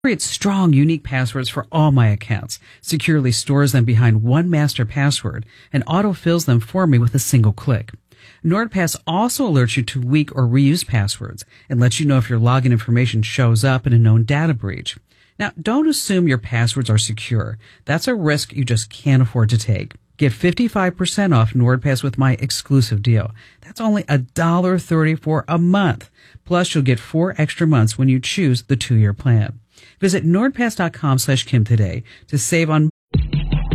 Creates strong, unique passwords for all my accounts, securely stores them behind one master password, and autofills them for me with a single click. NordPass also alerts you to weak or reused passwords and lets you know if your login information shows up in a known data breach. Now, don't assume your passwords are secure. That's a risk you just can't afford to take. Get 55% off NordPass with my exclusive deal. That's only $1.34 a month. Plus, you'll get 4 extra months when you choose the 2-year plan. Visit nordpass.com/Kim today to save on